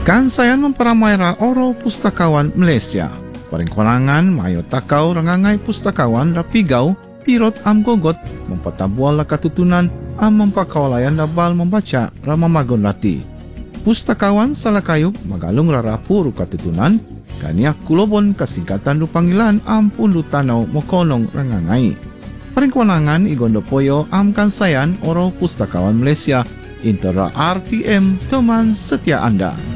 Kan saya memperamaira oro pustakawan Malaysia. Paringkonangan mayo takau rangangai pustakawan rapigau pirot am gogot mempatabual la katutunan am mempakaulayan dabal membaca ramamagon rati. Pustakawan salakayu magalung rarapuru katutunan kaniak kulobon kasingkatan du panggilan am pundu tanau mokonong rangangai. Paringkonangan igondopoyo am kansayan oro pustakawan Malaysia intera RTM teman setia Anda.